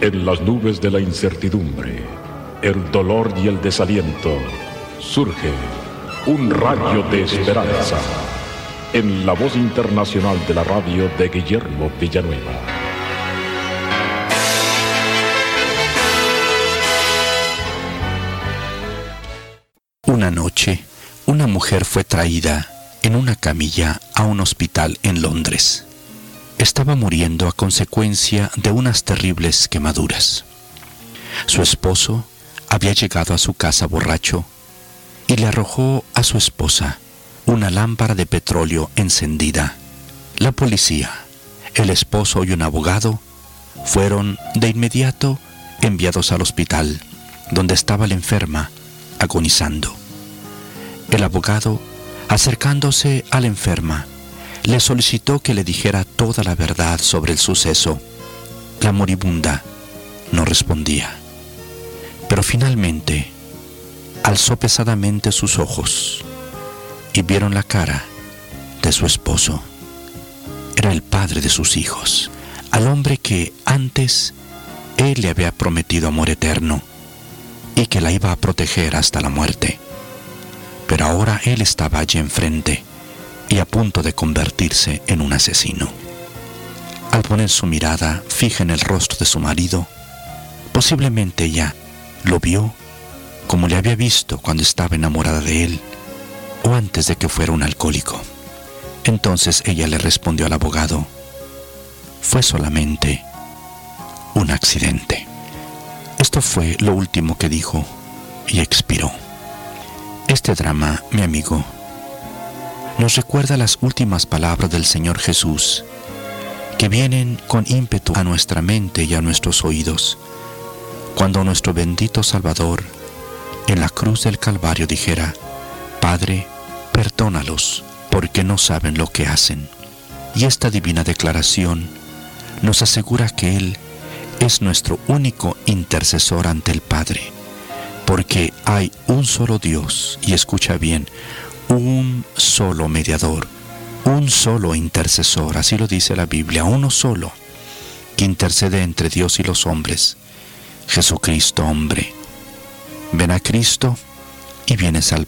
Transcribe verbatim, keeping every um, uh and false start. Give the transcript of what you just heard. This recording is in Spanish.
En las nubes de la incertidumbre, el dolor y el desaliento, surge un rayo de esperanza en la voz internacional de la radio de Guillermo Villanueva. Una noche, una mujer fue traída en una camilla a un hospital en Londres. Estaba muriendo a consecuencia de unas terribles quemaduras. Su esposo había llegado a su casa borracho y le arrojó a su esposa una lámpara de petróleo encendida. La policía, el esposo y un abogado fueron de inmediato enviados al hospital, donde estaba la enferma agonizando. El abogado, acercándose a la enferma, le solicitó que le dijera toda la verdad sobre el suceso. La moribunda no respondía, pero finalmente alzó pesadamente sus ojos y vieron la cara de su esposo. Era el padre de sus hijos, al hombre que antes él le había prometido amor eterno y que la iba a proteger hasta la muerte. Pero ahora él estaba allí enfrente y a punto de convertirse en un asesino. Al poner su mirada fija en el rostro de su marido, posiblemente ella lo vio como le había visto cuando estaba enamorada de él o antes de que fuera un alcohólico. Entonces ella le respondió al abogado: fue solamente un accidente. Esto fue lo último que dijo y expiró. Este drama, mi amigo, nos recuerda las últimas palabras del Señor Jesús, que vienen con ímpetu a nuestra mente y a nuestros oídos, cuando nuestro bendito Salvador, en la cruz del Calvario, dijera: Padre, perdónalos, porque no saben lo que hacen. Y esta divina declaración nos asegura que Él es nuestro único intercesor ante el Padre, porque hay un solo Dios, y escucha bien, un solo mediador, un solo intercesor, así lo dice la Biblia, uno solo, que intercede entre Dios y los hombres, Jesucristo hombre. Ven a Cristo y vienes al